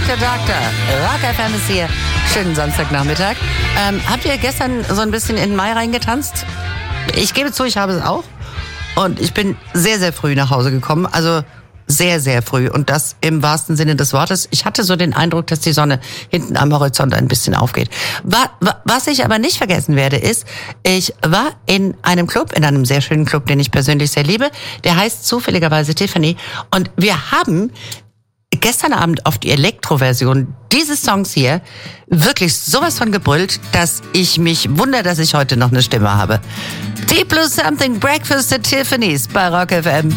Dr. Rock FM ist hier. Schönen Samstagnachmittag. Habt ihr gestern so ein bisschen in den Mai reingetanzt? Ich gebe zu, ich habe es auch. Und ich bin sehr, sehr früh nach Hause gekommen. Also sehr, sehr früh. Und das im wahrsten Sinne des Wortes. Ich hatte so den Eindruck, dass die Sonne hinten am Horizont ein bisschen aufgeht. Was ich aber nicht vergessen werde, ist, ich war in einem Club, in einem sehr schönen Club, den ich persönlich sehr liebe. Der heißt zufälligerweise Tiffany. Und wir haben gestern Abend auf die Elektro-Version dieses Songs hier wirklich sowas von gebrüllt, dass ich mich wundere, dass ich heute noch eine Stimme habe. T plus Something Breakfast at Tiffany's bei Rock FM.